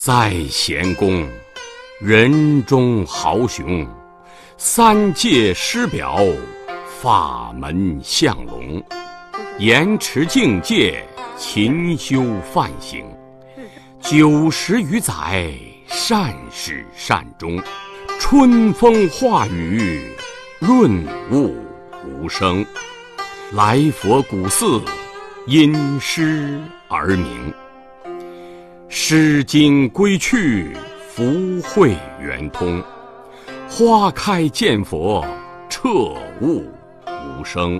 在贤公，人中豪雄，三界师表，法门相龙，严持境界，勤修梵行，90余载，善始善终，春风化雨，润物无声。来佛古寺，因诗而名。诗经归去，福慧圆通。花开见佛，彻悟无声。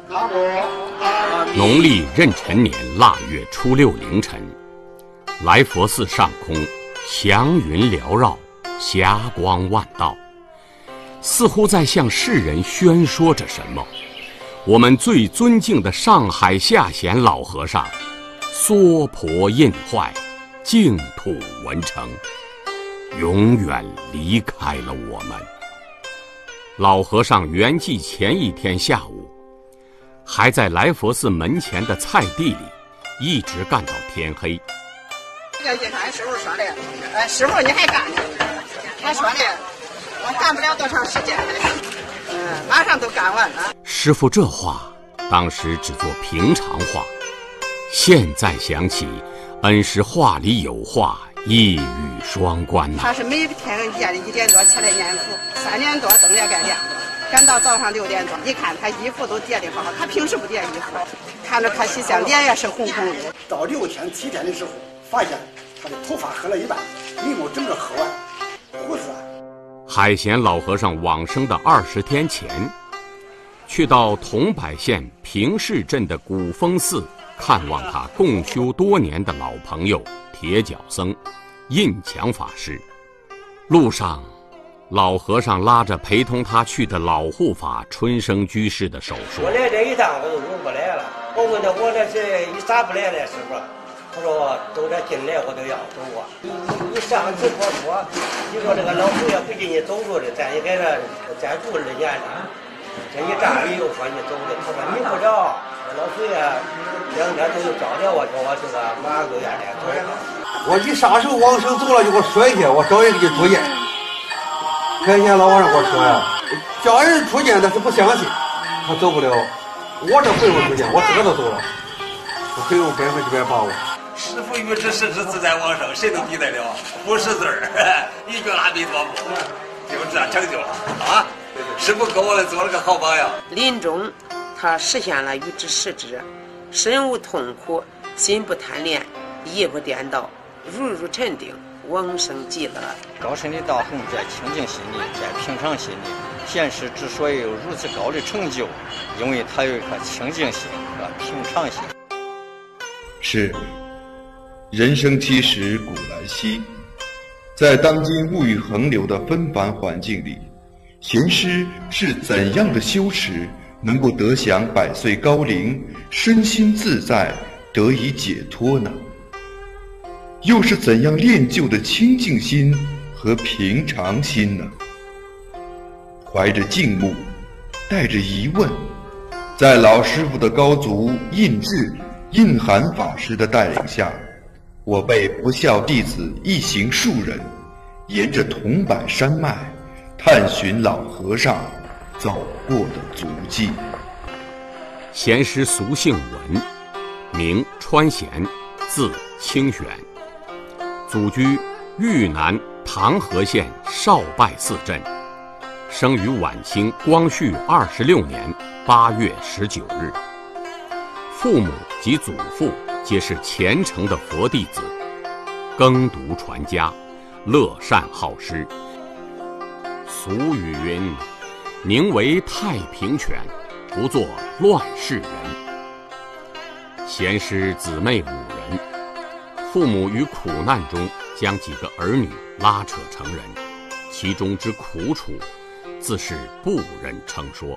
农历壬辰年腊月初6凌晨，来佛寺上空祥云缭绕，霞光万道，似乎在向世人宣说着什么。我们最尊敬的上海下贤老和尚娑婆印坏，净土文成，永远离开了我们。老和尚圆寂前一天下午，还在来佛寺门前的菜地里一直干到天黑。 这个俺师傅说的，师傅你还干呢？他说的，我干不了多长时间的，马上都干完了。 师傅这话当时只做平常话，现在想起，恩师话里有话，一语双关呐。 他是每天夜里1点多起来念佛，3点多灯也该亮了，赶到早上6点多，一看他衣服都叠得好，他平时不叠衣服，看着他洗相，脸也是红红的。 到6天7天的时候，发现他的头发黑了一半，眉毛整个黑完，胡子。 海贤老和尚往生的20天前，去到桐柏县平市镇的古峰寺看望他共修多年的老朋友铁脚僧印强法师。路上，老和尚拉着陪同他去的老护法春生居士的手说：“ 我来这一趟我都入不来了。我问他我这是你咋不来了，师傅？他说都这进来我都要走啊。你上次我说，你说这个老祖爷不给你走路的，咱也给他再住2年了。这一站你又说你走的，他说你不着，老祖爷2天都找着我，叫我这个马上就愿意走。 我一撒手往生走了，就给我摔下，我找人给你出见。开前老和尚给我说呀，叫人出见他是不相信，他走不了。我这不用出见，我自个都走了，我可以用100%把握。 师父语之实之自在往生，谁能比得了？不识字儿，一句阿弥陀佛，就这样成就了啊！师父给我们做了个好榜样。 临终，他实现了语之实之，身无痛苦，心不贪恋，意不颠倒，如沉定，往生极乐。 高深的道行在清净心里，在平常心里。贤师之所以有如此高的成就，因为他有一颗清净心和平常心。 是，人生其实古来稀，在当今物欲横流的纷繁环境里，贤师是怎样的修持，能够得享100岁高龄，身心自在，得以解脱呢？又是怎样练就的清净心和平常心呢？怀着敬慕，带着疑问，在老师傅的高足印智、印涵法师的带领下，我辈不孝弟子一行数人，沿着桐柏山脉，探寻老和尚走过的足迹。 贤师俗姓文，名川贤，字清玄，祖居豫南唐河县少拜寺镇，生于晚清光绪26年8月19日。父母及祖父皆是虔诚的佛弟子，耕读传家，乐善好施。俗语云：“宁为太平犬，不做乱世人。”贤师姊妹5人，父母于苦难中将几个儿女拉扯成人，其中之苦楚，自是不忍称说。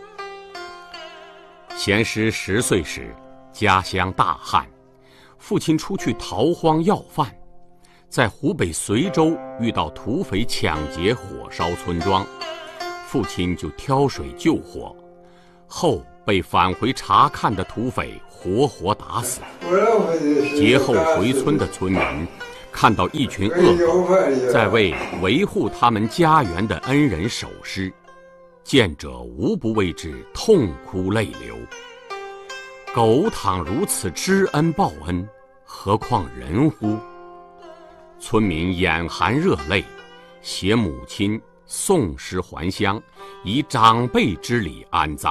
贤师10岁时，家乡大旱，父亲出去逃荒要饭，在湖北随州遇到土匪抢劫火烧村庄，父亲就挑水救火，后被返回查看的土匪活活打死。劫后回村的村民看到一群恶狗在为维护他们家园的恩人守尸，见者无不为之痛哭泪流。狗倘如此知恩报恩，何况人乎？村民眼含热泪，携母亲送尸还乡，以长辈之礼安葬。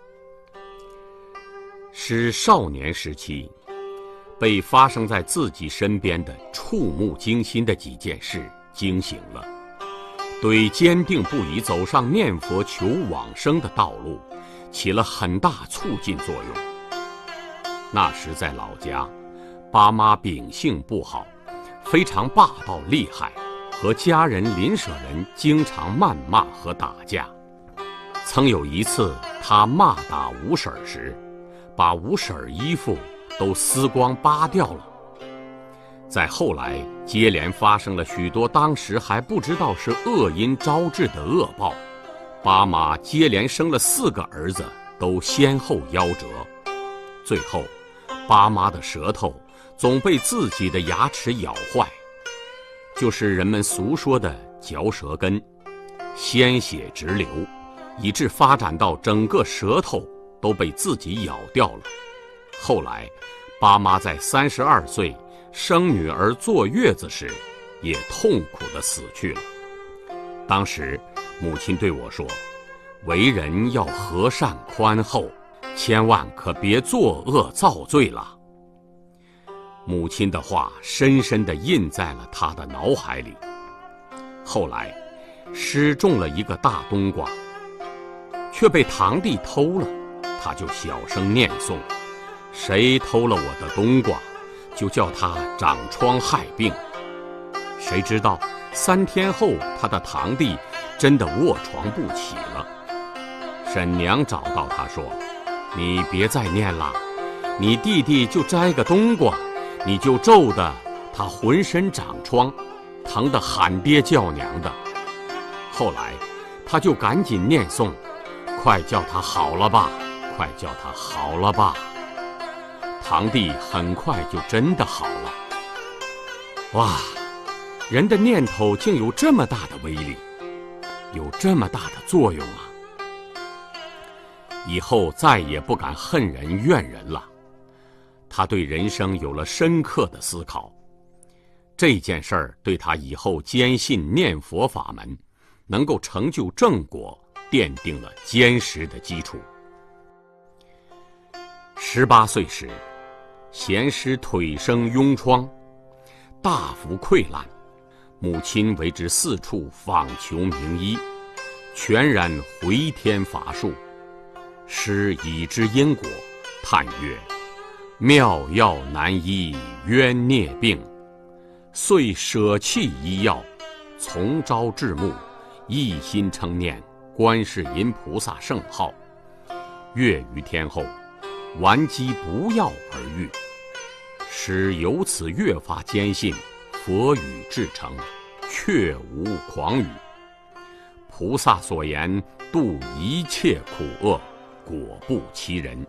使少年时期被发生在自己身边的触目惊心的几件事惊醒了，对坚定不移走上念佛求往生的道路起了很大促进作用。那时在老家，爸妈秉性不好，非常霸道厉害，和家人邻舍人经常谩骂和打架。曾有一次他骂打五婶时，把五婶衣服都撕光扒掉了。再后来接连发生了许多当时还不知道是恶因招致的恶报，爸妈接连生了4个儿子，都先后夭折。最后爸妈的舌头总被自己的牙齿咬坏，就是人们俗说的嚼舌根，鲜血直流，以致发展到整个舌头都被自己咬掉了。后来爸妈在32岁生女儿坐月子时，也痛苦地死去了。当时母亲对我说，为人要和善宽厚，千万可别作恶造罪了。母亲的话深深地印在了他的脑海里。后来失种了一个大冬瓜，却被堂弟偷了，他就小声念诵，谁偷了我的冬瓜，就叫他长疮害病。谁知道3天后，他的堂弟真的卧床不起了。婶娘找到他说，你别再念了，你弟弟就摘个冬瓜，你就咒得他浑身长疮，疼得喊爹叫娘的。后来他就赶紧念诵，快叫他好了吧，快叫他好了吧。堂弟很快就真的好了。哇，人的念头竟有这么大的威力，有这么大的作用啊！以后再也不敢恨人怨人了。他对人生有了深刻的思考，这件事儿对他以后坚信念佛法门能够成就正果奠定了坚实的基础。18岁时，贤师腿生痈疮，大幅溃烂，母亲为之四处访求名医，全然回天乏术。师已知因果，叹曰：妙药难医冤孽病，遂舍弃医药，从朝至暮，一心称念观世音菩萨圣号。月余天后，顽疾不药而愈，使由此越发坚信佛语至诚，确无诳语。菩萨所言度一切苦厄，果不其人。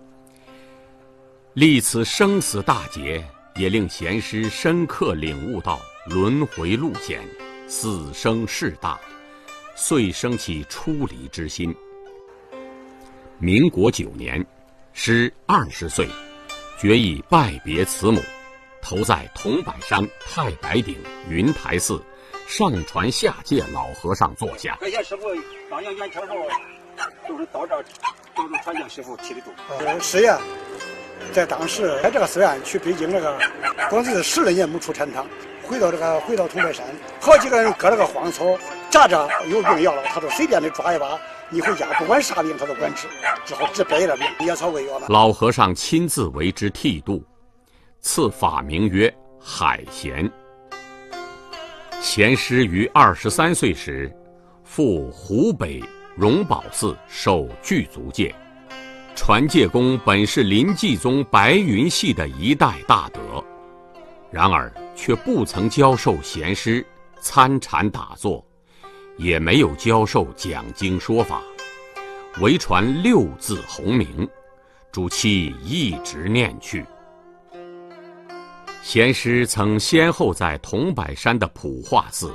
历此生死大劫，也令贤师深刻领悟到轮回路险，死生事大，遂生起出离之心。民国9年，师20岁，决意拜别慈母，投在桐柏山太白顶云台寺，上传下界老和尚坐下。 快些师傅当年元朝时候都是到这儿，都是传教师傅提的度。师爷在当时在这个寺院去北京这个，光是10来年没出禅堂，回到桐柏山，好几个人割了个荒草，扎着有病要了，他都随便的抓一把，你回家不管啥病他都管治，只好治百了病，野草为药了。 老和尚亲自为之剃度，赐法名曰海贤。贤师于23岁时，赴湖北荣宝寺受具足戒。传戒功本是临济宗白云系的一代大德，然而却不曾教授贤师参禅打坐，也没有教授讲经说法，唯传6字洪名，主其一直念去。 贤师曾先后在桐柏山的普化寺、